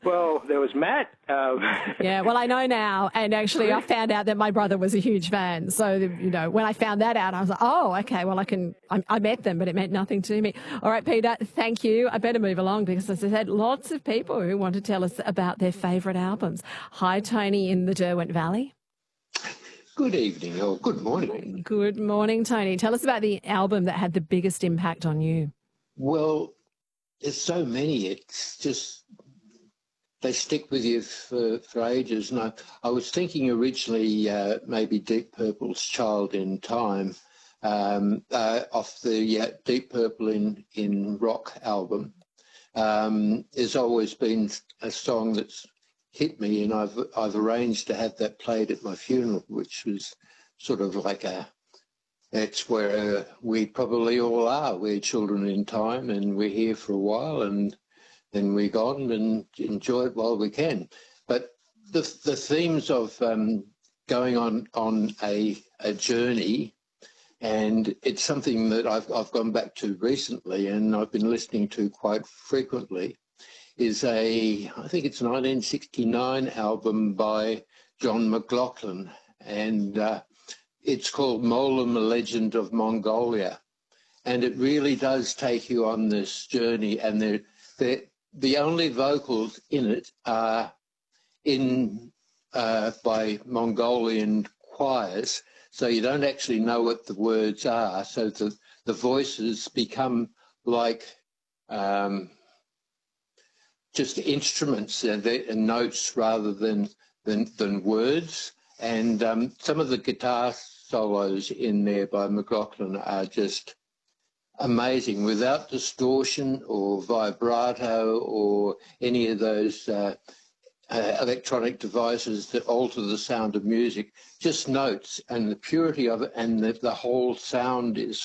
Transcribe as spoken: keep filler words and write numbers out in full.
Well, there was Matt. Um, Yeah, well, I know now. And actually, I found out that my brother was a huge fan. So, you know, when I found that out, I was like, oh, okay, well, I can, I, I met them, but it meant nothing to me. All right, Peter, thank you. I better move along because, as I said, lots of people who want to tell us about their favourite albums. Hi, Tony in the Derwent Valley. Good evening, or good morning. Good morning, Tony. Tell us about the album that had the biggest impact on you. Well, there's so many. It's just, they stick with you for, for ages. And I, I was thinking originally uh, maybe Deep Purple's Child in Time, um, uh, off the uh, Deep Purple in, in Rock album. Um, there's always been a song that's hit me, and I've I've arranged to have that played at my funeral, which was sort of like a, it's where we probably all are. We're children in time, and we're here for a while, and then we're gone, and enjoy it while we can. But the the themes of um, going on on a a journey, and it's something that I've I've gone back to recently, and I've been listening to quite frequently, is a, I think it's a nineteen sixty-nine album by John McLaughlin, and uh, it's called Molam, a Legend of Mongolia. And it really does take you on this journey, and they're, they're, the only vocals in it are in uh, by Mongolian choirs, so you don't actually know what the words are, so the, the voices become like um, just instruments and, and notes rather than than, than words. And um, some of the guitar solos in there by McLaughlin are just amazing, without distortion or vibrato or any of those uh, uh, electronic devices that alter the sound of music. Just notes, and the purity of it, and the, the whole sound is